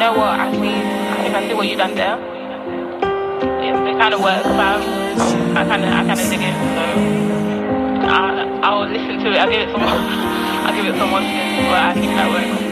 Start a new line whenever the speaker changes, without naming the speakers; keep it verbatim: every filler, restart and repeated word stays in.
know what? Actually, I think I see what you done there. It, it kind of works. Um, I kind of, I kind of dig it. So I, I'll listen to it. I'll give it some, I'll give it some more spin. But I think that works.